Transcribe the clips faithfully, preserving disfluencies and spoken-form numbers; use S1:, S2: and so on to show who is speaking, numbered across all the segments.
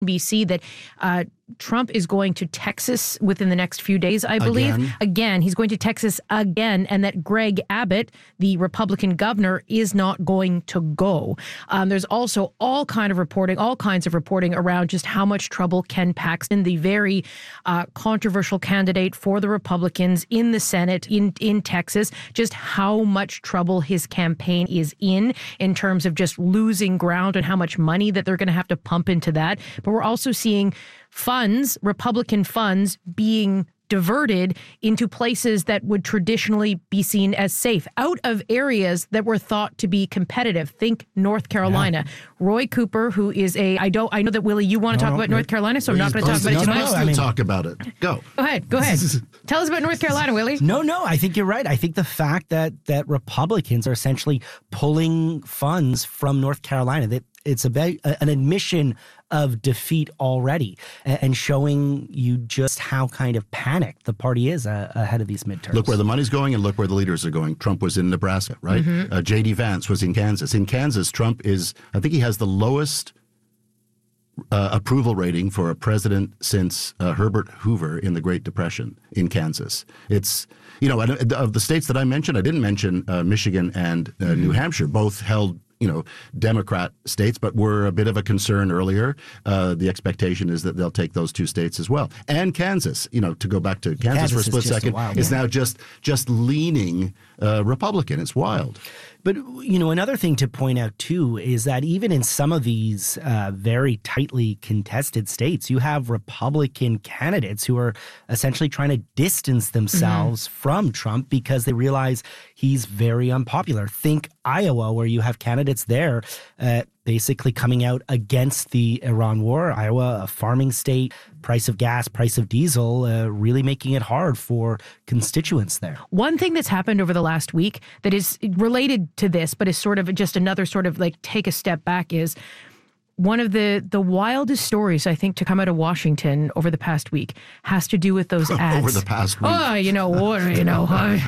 S1: B C that uh, Trump is going to Texas within the next few days, I believe.
S2: Again.
S1: Again, he's going to Texas again, and that Greg Abbott, the Republican governor, is not going to go. Um, there's also all kind of reporting, all kinds of reporting around just how much trouble Ken Paxton, the very uh, controversial candidate for the Republicans in the Senate in, in Texas, just how much trouble his campaign is in, in terms of just losing ground and how much money that they're going to have to pump into that. But we're also seeing funds, Republican funds, being diverted into places that would traditionally be seen as safe, out of areas that were thought to be competitive. Think North Carolina. Yeah. Roy Cooper, who is a, I don't, I know that, Willie, you want to no, talk about no, North Carolina, so I'm not going to talk about it too much.
S2: No, I mean, talk about it. Go.
S1: Go ahead. Go ahead. Tell us about North Carolina, Willie.
S3: No, no, I think you're right. I think the fact that that Republicans are essentially pulling funds from North Carolina, that it's a, an admission of defeat already, and showing you just how kind of panicked the party is uh, ahead of these midterms.
S2: Look where the money's going and look where the leaders are going. Trump was in Nebraska, right? Mm-hmm. Uh, J D Vance was in Kansas. In Kansas, Trump is, I think he has the lowest uh, approval rating for a president since uh, Herbert Hoover in the Great Depression in Kansas. It's, you know, of the states that I mentioned, I didn't mention uh, Michigan and uh, mm-hmm. New Hampshire, both held you know, Democrat states, but were a bit of a concern earlier. Uh, the expectation is that they'll take those two states as well. And Kansas, you know, to go back to Kansas, Kansas for a split second, wild, is yeah. now just just leaning uh, Republican. It's wild.
S3: But, you know, another thing to point out, too, is that even in some of these uh, very tightly contested states, you have Republican candidates who are essentially trying to distance themselves mm-hmm. from Trump because they realize he's very unpopular. Think Iowa, where you have candidates there uh, basically coming out against the Iran war. Iowa, a farming state, price of gas, price of diesel, uh, really making it hard for constituents there.
S1: One thing that's happened over the last week that is related to this, but is sort of just another sort of like take a step back, is one of the, the wildest stories, I think, to come out of Washington over the past week has to do with those ads.
S2: Over the past week.
S1: Oh, you know, or, you know.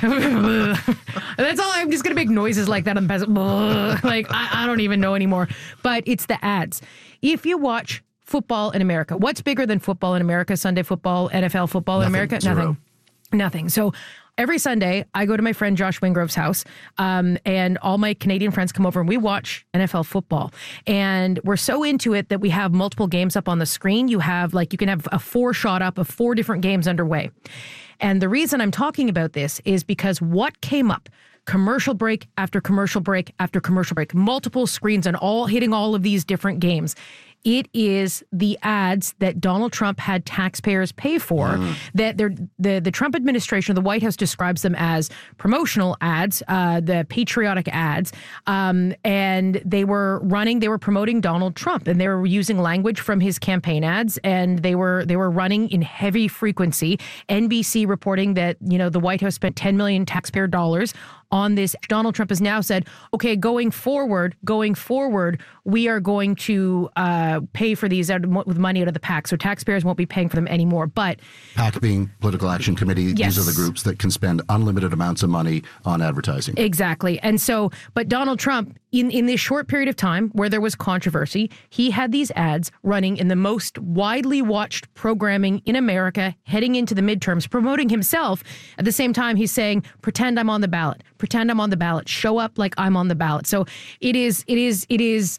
S1: That's all. I'm just going to make noises like that on the past. Like, I, I don't even know anymore. But it's the ads. If you watch football in America, what's bigger than football in America? Sunday football, N F L football
S2: Nothing,
S1: in America?
S2: Zero.
S1: Nothing. Nothing. So every Sunday, I go to my friend Josh Wingrove's house, um, and all my Canadian friends come over and we watch N F L football. And we're so into it that we have multiple games up on the screen. You have, like, you can have a four shot up of four different games underway. And the reason I'm talking about this is because what came up, commercial break after commercial break after commercial break, multiple screens and all hitting all of these different games. It is the ads that Donald Trump had taxpayers pay for, mm. that they're, the the Trump administration, the White House describes them as promotional ads, uh, the patriotic ads, um, and they were running, they were promoting Donald Trump, and they were using language from his campaign ads, and they were they were running in heavy frequency. N B C reporting that, you know, the White House spent ten million taxpayer dollars on this. Donald Trump has now said, okay, going forward, going forward, we are going to uh, pay for these out of, with money out of the PAC. So taxpayers won't be paying for them anymore. But
S2: PAC being Political Action Committee, yes. These are the groups that can spend unlimited amounts of money on advertising.
S1: Exactly. And so, but Donald Trump, in, in this short period of time where there was controversy, he had these ads running in the most widely watched programming in America heading into the midterms, promoting himself. At the same time, he's saying, pretend I'm on the ballot. Pretend I'm on the ballot. Show up like I'm on the ballot. So it is, it is, it is,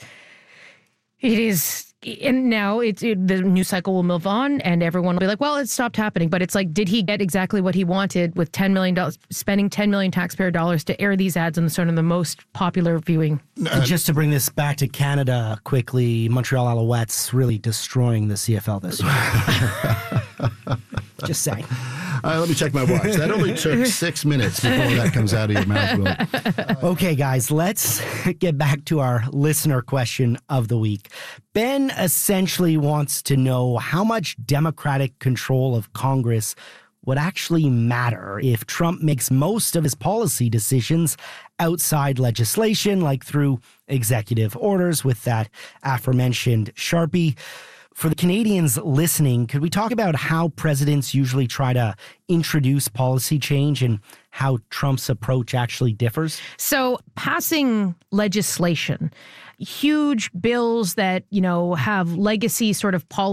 S1: it is, and now it's it, the news cycle will move on and everyone will be like, well, it stopped happening. But it's like, did he get exactly what he wanted with ten million dollars, spending ten million taxpayer dollars to air these ads on the sort of the most popular viewing?
S3: Uh, Just to bring this back to Canada quickly, Montreal Alouettes really destroying the C F L this year. Just saying.
S2: All right, let me check my watch. That only took six minutes before that comes out of your mouth, Will.
S3: Okay, guys, let's get back to our listener question of the week. Ben essentially wants to know how much Democratic control of Congress would actually matter if Trump makes most of his policy decisions outside legislation, like through executive orders with that aforementioned Sharpie. For the Canadians listening, could we talk about how presidents usually try to introduce policy change and how Trump's approach actually differs?
S1: So passing legislation, huge bills that, you know, have legacy sort of policy